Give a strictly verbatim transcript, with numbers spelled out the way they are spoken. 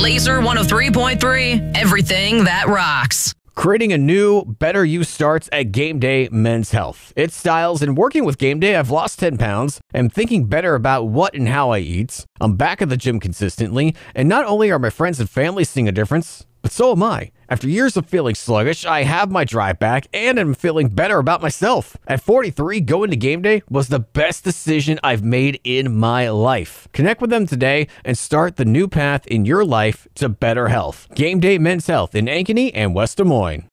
Laser one oh three point three, everything that rocks. Creating a new, better you starts at Game Day Men's Health. Its styles and working with Game Day, I've lost ten pounds. I'm thinking better about what and how I eat. I'm back at the gym consistently, and not only are my friends and family seeing a difference, but so am I. After years of feeling sluggish, I have my drive back and I'm feeling better about myself. At forty-three, going to Game Day was the best decision I've made in my life. Connect with them today and start the new path in your life to better health. Game Day Men's Health in Ankeny and West Des Moines.